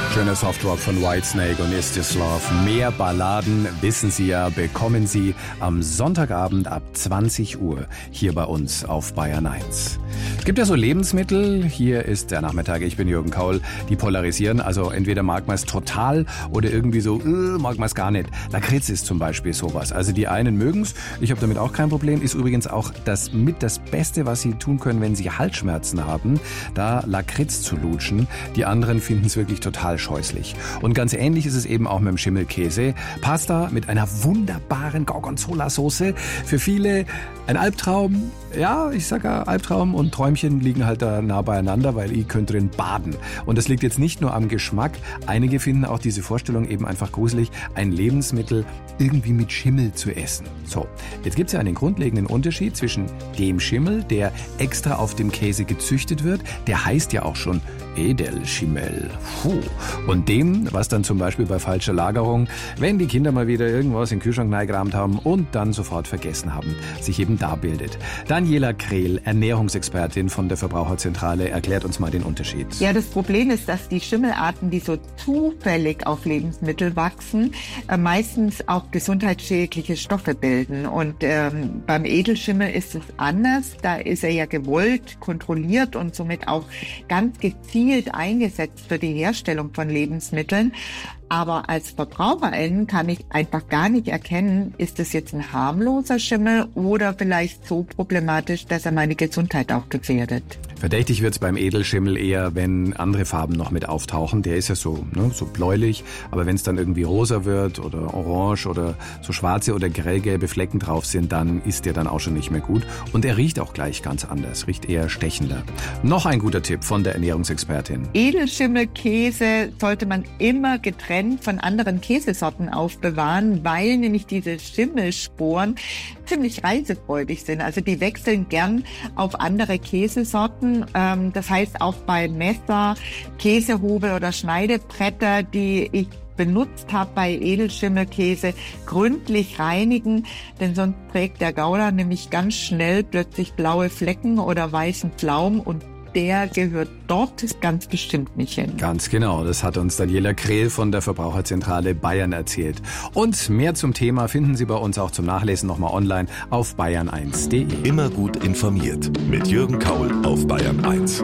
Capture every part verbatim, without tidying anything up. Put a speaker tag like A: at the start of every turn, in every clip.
A: Schöner Softrock von Whitesnake und Is This Love. Mehr Balladen, wissen Sie ja, bekommen Sie am Sonntagabend ab zwanzig Uhr hier bei uns auf Bayern eins. Es gibt ja so Lebensmittel, hier ist der Nachmittag, ich bin Jürgen Kaul, die polarisieren, also entweder mag man es total oder irgendwie so, äh, mag man es gar nicht. Lakritz ist zum Beispiel sowas, also die einen mögen es, ich habe damit auch kein Problem, ist übrigens auch das mit das Beste, was Sie tun können, wenn Sie Halsschmerzen haben, da Lakritz zu lutschen. Die anderen finden es wirklich total scheußlich. Und ganz ähnlich ist es eben auch mit dem Schimmelkäse. Pasta mit einer wunderbaren Gorgonzola-Soße. Für viele ein Albtraum. Ja, ich sage ja, Albtraum und Träumchen liegen halt da nah beieinander, weil ihr könnt drin baden. Und das liegt jetzt nicht nur am Geschmack. Einige finden auch diese Vorstellung eben einfach gruselig, ein Lebensmittel irgendwie mit Schimmel zu essen. So, jetzt gibt es ja einen grundlegenden Unterschied zwischen dem Schimmel, der extra auf dem Käse gezüchtet wird, der heißt ja auch schon Edelschimmel. Puh. Und dem, was dann zum Beispiel bei falscher Lagerung, wenn die Kinder mal wieder irgendwas in den Kühlschrank reingerammt haben und dann sofort vergessen haben, sich eben da bildet. Daniela Krehl, Ernährungsexpertin von der Verbraucherzentrale, erklärt uns mal den Unterschied.
B: Ja, das Problem ist, dass die Schimmelarten, die so zufällig auf Lebensmittel wachsen, äh, meistens auch gesundheitsschädliche Stoffe bilden. Und ähm, beim Edelschimmel ist es anders. Da ist er ja gewollt, kontrolliert und somit auch ganz gezielt eingesetzt für die Herstellung von Lebensmitteln. Aber als Verbraucherin kann ich einfach gar nicht erkennen, ist es jetzt ein harmloser Schimmel oder vielleicht so problematisch, dass er meine Gesundheit auch gefährdet.
A: Verdächtig wird's beim Edelschimmel eher, wenn andere Farben noch mit auftauchen. Der ist ja so, ne, so bläulich, aber wenn es dann irgendwie rosa wird oder orange oder so schwarze oder grellgelbe Flecken drauf sind, dann ist der dann auch schon nicht mehr gut. Und er riecht auch gleich ganz anders, riecht eher stechender. Noch ein guter Tipp von der Ernährungsexpertin.
B: Edelschimmelkäse sollte man immer getrennt von anderen Käsesorten aufbewahren, weil nämlich diese Schimmelsporen ziemlich reisefreudig sind. Also die wechseln gern auf andere Käsesorten. Das heißt auch bei Messer, Käsehobel oder Schneidebretter, die ich benutzt habe bei Edelschimmelkäse, gründlich reinigen, denn sonst trägt der Gouda nämlich ganz schnell plötzlich blaue Flecken oder weißen Pflaumen und der gehört dort ganz bestimmt nicht hin.
A: Ganz genau, das hat uns Daniela Krehl von der Verbraucherzentrale Bayern erzählt. Und mehr zum Thema finden Sie bei uns auch zum Nachlesen nochmal online auf bayern eins punkt de.
C: Immer gut informiert mit Jürgen Kaul auf Bayern eins.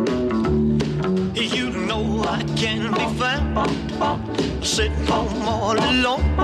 D: You know I can be found sitting home all alone.